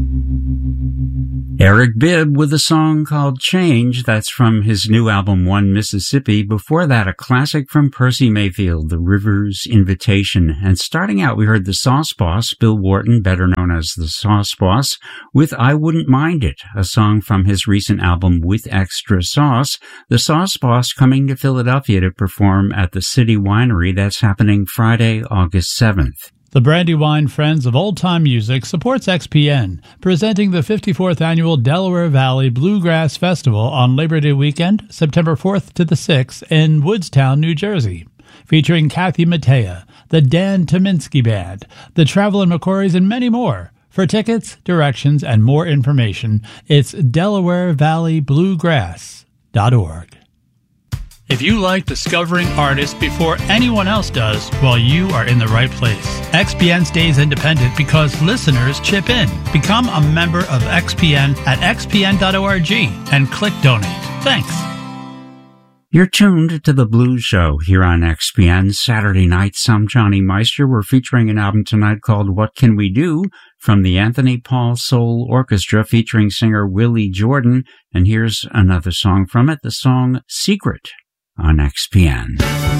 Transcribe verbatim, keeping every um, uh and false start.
Eric Bibb with a song called Change. That's from his new album, One Mississippi. Before that, a classic from Percy Mayfield, The River's Invitation. And starting out, we heard the Sauce Boss, Bill Wharton, better known as the Sauce Boss, with I Wouldn't Mind It, a song from his recent album, With Extra Sauce. The Sauce Boss coming to Philadelphia to perform at the City Winery. That's happening Friday, August seventh. The Brandywine Friends of Old Time Music supports X P N, presenting the fifty-fourth Annual Delaware Valley Bluegrass Festival on Labor Day weekend, September fourth to the sixth, in Woodstown, New Jersey. Featuring Kathy Mattea, the Dan Tominski Band, the Travelin' McCourys, and many more. For tickets, directions, and more information, it's delaware valley bluegrass dot org. If you like discovering artists before anyone else does, well, you are in the right place. X P N stays independent because listeners chip in. Become a member of X P N at x p n dot org and click donate. Thanks. You're tuned to The Blues Show here on X P N. Saturday nights, I'm Johnny Meister. We're featuring an album tonight called What Can We Do? From the Anthony Paul Soul Orchestra, featuring singer Willie Jordan. And here's another song from it, the song Secret, on X P N.